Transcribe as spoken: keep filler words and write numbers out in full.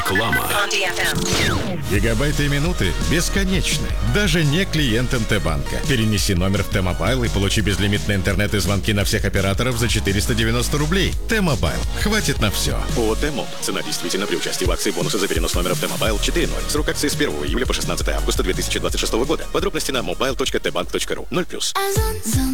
Реклама. Гигабайты и минуты бесконечны. Даже не клиентам Т-банка. Перенеси номер в Т-мобайл и получи безлимитный интернет и звонки на всех операторов за четыреста девяносто рублей. Т-мобайл. Хватит на все. ООО «Т-моб». Цена действительно при участии в акции бонуса за перенос номера в Т-мобайл четыре ноль. Срок акции с первого июля по шестнадцатое августа две тысячи двадцать шестого года. Подробности на мобайл точка т банк точка ру. ноль плюс.